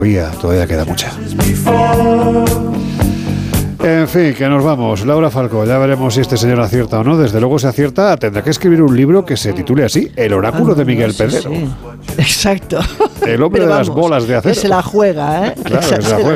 Todavía queda mucha. En fin, que nos vamos. Laura Falcó, ya veremos si este señor acierta o no. Desde luego, si acierta, tendrá que escribir un libro que se titule así: El oráculo de Miguel Pedrero. Sí. Exacto. El hombre de las bolas de acero. Que se la juega, ¿eh? Claro, que se la juega.